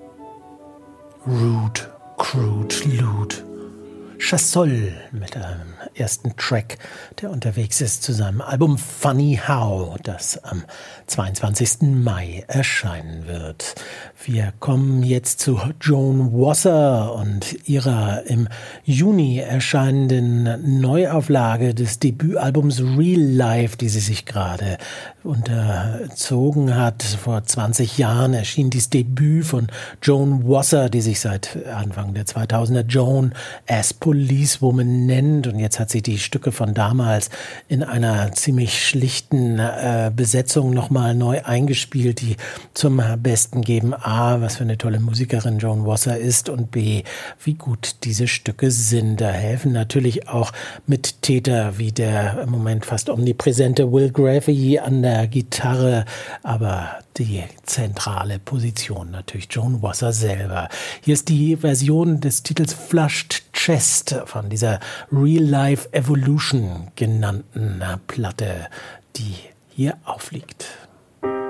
Rude, Crude, Lewd. Chassol mit einem ersten Track, der unterwegs ist zu seinem Album Funny How, das am 22. Mai erscheinen wird. Wir kommen jetzt zu Joan Wasser und ihrer im Juni erscheinenden Neuauflage des Debütalbums Real Life, die sie sich gerade unterzogen hat. Vor 20 Jahren erschien dieses Debüt von Joan Wasser, die sich seit Anfang der 2000er Joan as Policewoman nennt, und jetzt hat sie die Stücke von damals in einer ziemlich schlichten Besetzung nochmal neu eingespielt, die zum Besten geben: A, was für eine tolle Musikerin Joan Wasser ist, und B, wie gut diese Stücke sind. Da helfen natürlich auch Mittäter wie der im Moment fast omnipräsente Will Graffi an der Gitarre, aber die zentrale Position natürlich Joan Wasser selber. Hier ist die Version des Titels Flushed Chest von dieser Real Life Evolution genannten Platte, die hier aufliegt.